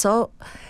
co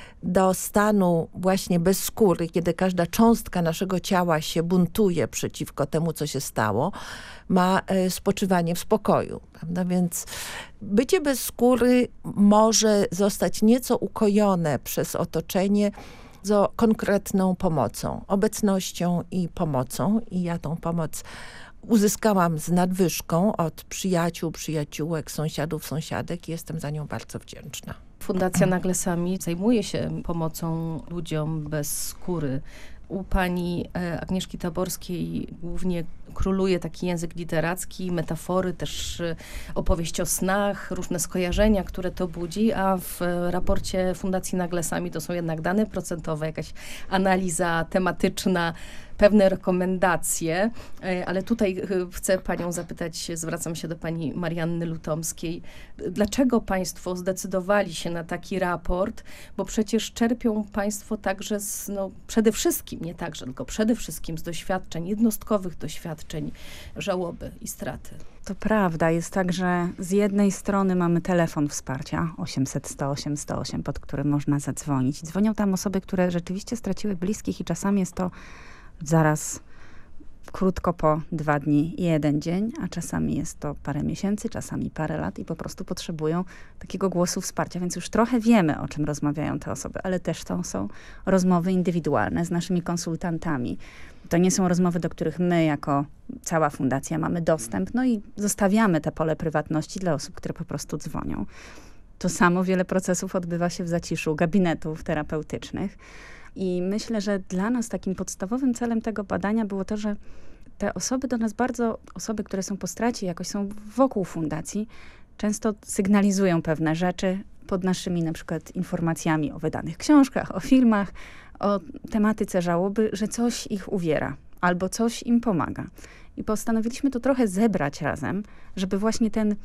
do stanu właśnie bez skóry, kiedy każda cząstka naszego ciała się buntuje przeciwko temu, co się stało, ma spoczywanie w spokoju. Prawda? Więc bycie bez skóry może zostać nieco ukojone przez otoczenie z konkretną pomocą, obecnością i pomocą. I ja tą pomoc uzyskałam z nadwyżką od przyjaciół, przyjaciółek, sąsiadów, sąsiadek i jestem za nią bardzo wdzięczna. Fundacja Nagle Sami zajmuje się pomocą ludziom bez skóry. U pani Agnieszki Taborskiej głównie króluje taki język literacki, metafory, też opowieść o snach, różne skojarzenia, które to budzi, a w raporcie Fundacji Nagle Sami to są jednak dane procentowe, jakaś analiza tematyczna, pewne rekomendacje, ale tutaj chcę panią zapytać, zwracam się do pani Marianny Lutomskiej, dlaczego państwo zdecydowali się na taki raport, bo przecież czerpią państwo także przede wszystkim, nie także, tylko przede wszystkim z doświadczeń, jednostkowych doświadczeń żałoby i straty. To prawda, jest tak, że z jednej strony mamy telefon wsparcia 800 108 108, pod którym można zadzwonić. Dzwonią tam osoby, które rzeczywiście straciły bliskich i czasami jest to zaraz krótko po 2 dni i 1 dzień, a czasami jest to parę miesięcy, czasami parę lat i po prostu potrzebują takiego głosu wsparcia, więc już trochę wiemy, o czym rozmawiają te osoby, ale też to są rozmowy indywidualne z naszymi konsultantami. To nie są rozmowy, do których my jako cała fundacja mamy dostęp, no i zostawiamy te pole prywatności dla osób, które po prostu dzwonią. To samo wiele procesów odbywa się w zaciszu gabinetów terapeutycznych. I myślę, że dla nas takim podstawowym celem tego badania było to, że te osoby do nas osoby, które są po stracie, jakoś są wokół fundacji, często sygnalizują pewne rzeczy pod naszymi na przykład informacjami o wydanych książkach, o filmach, o tematyce żałoby, że coś ich uwiera albo coś im pomaga. I postanowiliśmy to trochę zebrać razem, żeby właśnie ten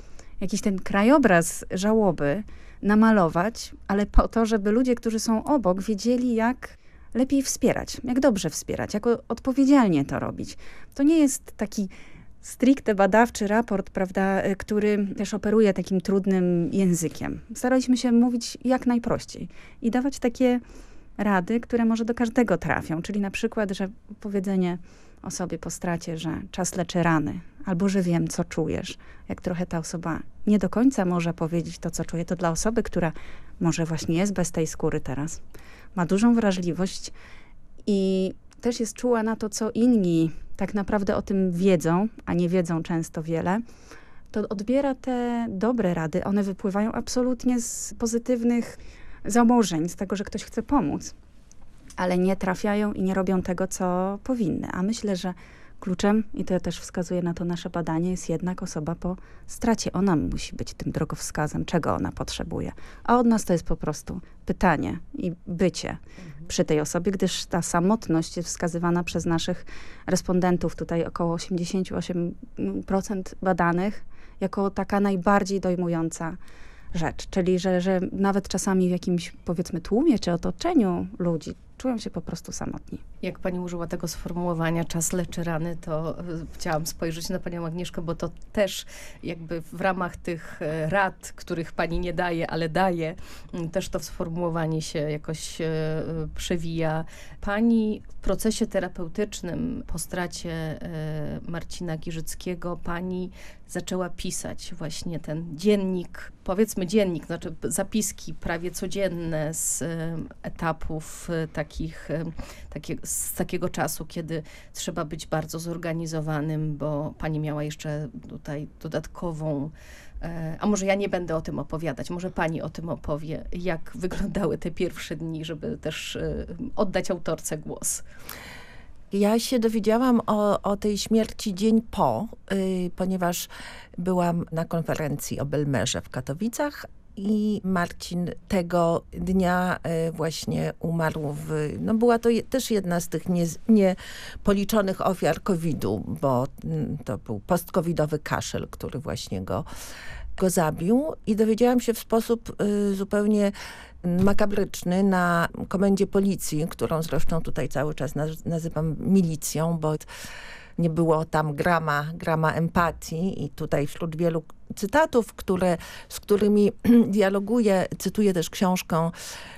krajobraz żałoby namalować, ale po to, żeby ludzie, którzy są obok, wiedzieli, jak lepiej wspierać, jak dobrze wspierać, jak odpowiedzialnie to robić. To nie jest taki stricte badawczy raport, prawda, który też operuje takim trudnym językiem. Staraliśmy się mówić jak najprościej i dawać takie rady, które może do każdego trafią, czyli na przykład, że powiedzenie osobie po stracie, że czas leczy rany, albo że wiem, co czujesz. Jak trochę ta osoba nie do końca może powiedzieć to, co czuje, to dla osoby, która może właśnie jest bez tej skóry teraz, ma dużą wrażliwość i też jest czuła na to, co inni tak naprawdę o tym wiedzą, a nie wiedzą często wiele, to odbiera te dobre rady. One wypływają absolutnie z pozytywnych założeń, z tego, że ktoś chce pomóc, ale nie trafiają i nie robią tego, co powinny. A myślę, że kluczem, i to też wskazuje na to nasze badanie, jest jednak osoba po stracie. Ona musi być tym drogowskazem, czego ona potrzebuje. A od nas to jest po prostu pytanie i bycie przy tej osobie, gdyż ta samotność jest wskazywana przez naszych respondentów, tutaj około 88% badanych, jako taka najbardziej dojmująca rzecz. Czyli, że nawet czasami w jakimś, powiedzmy, tłumie czy otoczeniu ludzi czują się po prostu samotni. Jak pani użyła tego sformułowania czas leczy rany, to chciałam spojrzeć na panią Agnieszkę, bo to też jakby w ramach tych rad, których pani nie daje, ale daje, też to sformułowanie się jakoś przewija. Pani w procesie terapeutycznym po stracie Marcina Giżyckiego pani zaczęła pisać właśnie ten dziennik, powiedzmy dziennik, znaczy zapiski prawie codzienne z etapów z takiego czasu, kiedy trzeba być bardzo zorganizowanym, bo pani miała jeszcze tutaj dodatkową, a może ja nie będę o tym opowiadać, może pani o tym opowie, jak wyglądały te pierwsze dni, żeby też oddać autorce głos. Ja się dowiedziałam o tej śmierci dzień po, ponieważ byłam na konferencji o Belmerze w Katowicach i Marcin tego dnia właśnie umarł była to też jedna z tych niepoliczonych ofiar COVID-u, bo to był post-covidowy kaszel, który właśnie go zabił i dowiedziałam się w sposób zupełnie makabryczny na komendzie policji, którą zresztą tutaj cały czas nazywam milicją, bo nie było tam grama empatii i tutaj wśród wielu cytatów, z którymi dialoguję, cytuję też książkę